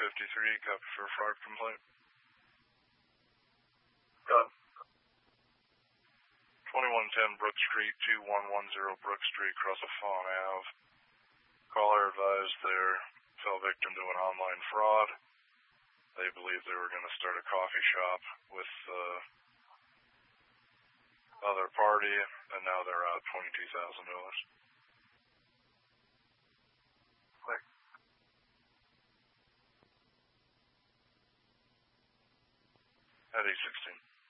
53, copy for a fraud complaint. Got it. 2110 Brook Street, 2110 Brook Street, across of Fawn Ave. Caller advised their fell victim to an online fraud. They believed they were going to start a coffee shop with other party, and now they're out $22,000. Click. At 816.